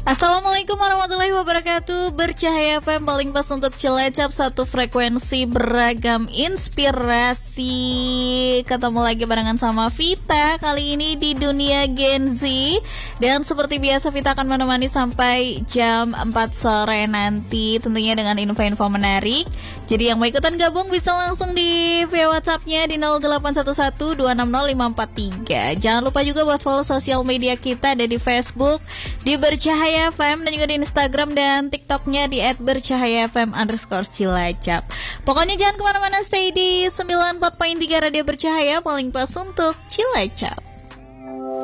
Assalamualaikum warahmatullahi wabarakatuh. Bercahaya FM paling pas untuk Cilacap, satu frekuensi beragam inspirasi. Ketemu lagi barengan sama Vita kali ini di dunia Gen Z. Dan seperti biasa Vita akan menemani sampai jam 4 sore nanti, tentunya dengan info-info menarik. Jadi yang mau ikutan gabung bisa langsung di via WhatsApp-nya di 0811260543. Jangan lupa juga buat follow sosial media kita, ada di Facebook di Bercahaya FM dan juga di Instagram dan TikToknya di @bercahayafm_Cilacap. Pokoknya jangan kemana-mana, stay di 94.3 Radio Bercahaya paling pas untuk Cilacap.